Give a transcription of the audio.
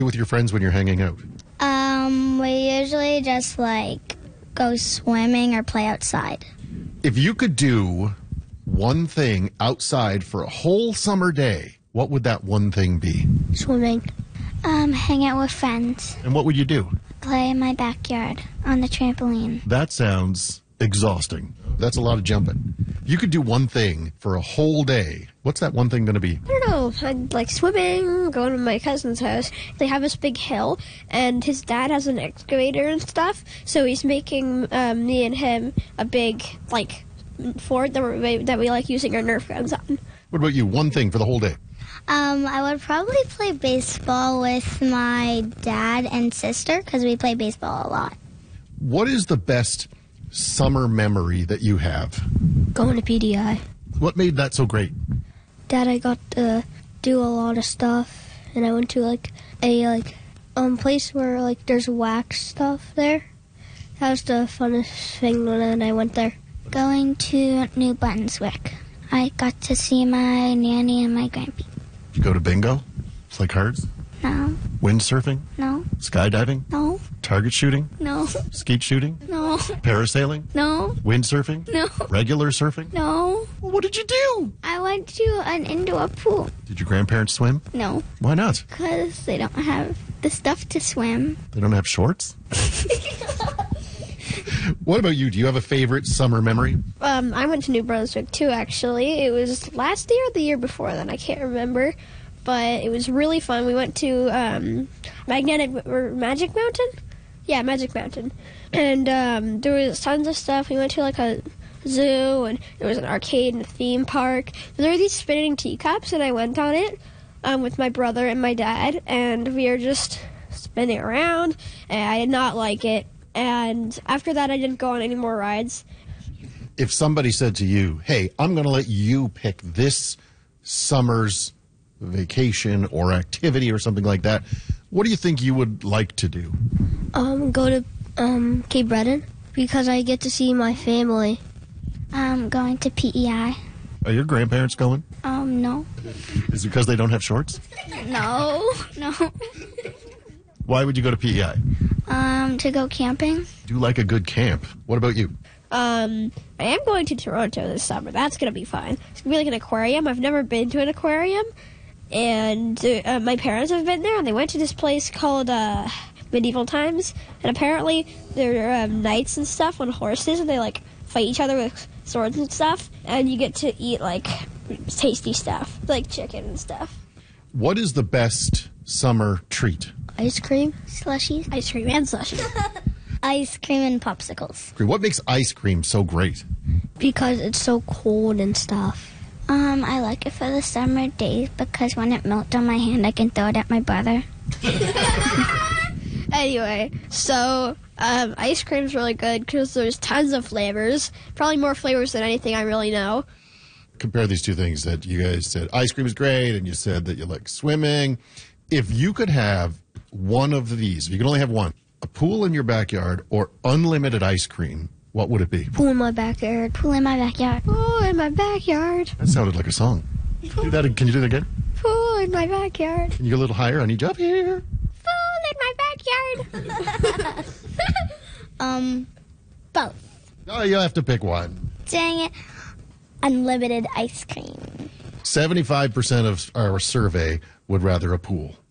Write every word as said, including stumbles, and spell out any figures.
with your friends when you're hanging out? Um, we usually just, like, go swimming or play outside. If you could do one thing outside for a whole summer day, what would that one thing be? Swimming. Um, hang out with friends. And what would you do? Play in my backyard on the trampoline. That sounds exhausting. That's a lot of jumping. If you could do one thing for a whole day, what's that one thing going to be? I don't know. I'd like swimming, going to my cousin's house. They have this big hill, and his dad has an excavator and stuff, so he's making um, me and him a big, like, fort that, we're, that we like using our Nerf guns on. What about you? One thing for the whole day? Um, I would probably play baseball with my dad and sister because we play baseball a lot. What is the best summer memory that you have? Going to P D I. What made that so great? Dad, I got to do a lot of stuff, and I went to like a like um place where like there's wax stuff there. That was the funnest thing when I went there. Going to New Brunswick. I got to see my nanny and my grandpa. Did you go to bingo? Play cards? No, Windsurfing? no, Skydiving? no, Target shooting? no, Skeet shooting? no, Parasailing? no, Windsurfing? no, Regular surfing? no. Well, what did you do? I went to an indoor pool. Did your grandparents swim? No, Why not? because they don't have the stuff to swim. They don't have shorts? What about you? Do you have a favorite summer memory? Um, I went to New Brunswick too. Actually, it was last year or the year before. Then I can't remember, but it was really fun. We went to um, Magnetic or Magic Mountain. Yeah, Magic Mountain, and um, there was tons of stuff. We went to like a zoo, and there was an arcade and a theme park. There were these spinning teacups, and I went on it um, with my brother and my dad, and we were just spinning around. And I did not like it. And after that, I didn't go on any more rides. If somebody said to you, hey, I'm going to let you pick this summer's vacation or activity or something like that, what do you think you would like to do? Um, go to um, Cape Breton because I get to see my family. I'm going to P E I. Are your grandparents going? Um, no. Is it because they don't have shorts? No, no. Why would you go to P E I? Um, to go camping. Do you like a good camp? What about you? Um, I am going to Toronto this summer. That's going to be fun. It's going to be like an aquarium. I've never been to an aquarium. And uh, my parents have been there, and they went to this place called uh, Medieval Times. And apparently there are um, knights and stuff on horses, and they, like, fight each other with swords and stuff. And you get to eat, like, tasty stuff, like chicken and stuff. What is the best summer treat? Ice cream. Slushies. Ice cream and slushies. Ice cream and popsicles. What makes ice cream so great? Because it's so cold and stuff. Um, I like it for the summer days because when it melts on my hand, I can throw it at my brother. Anyway, so um, ice cream's really good because there's tons of flavors. Probably more flavors than anything I really know. Compare these two things that you guys said. Ice cream is great, and you said that you like swimming. If you could have one of these, if you could only have one, a pool in your backyard or unlimited ice cream, what would it be? Pool in my backyard. Pool in my backyard. Pool in my backyard. That sounded like a song. Do that. Can you do that again? Pool in my backyard. Can you go a little higher? I need you up here. Pool in my backyard. Um, both. Oh, you'll have to pick one. Dang it. Unlimited ice cream. seventy-five percent of our survey would rather a pool.